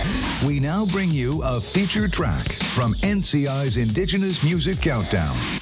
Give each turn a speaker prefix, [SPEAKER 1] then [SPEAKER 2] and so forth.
[SPEAKER 1] We now bring you a feature track from NCI's Indigenous Music Countdown.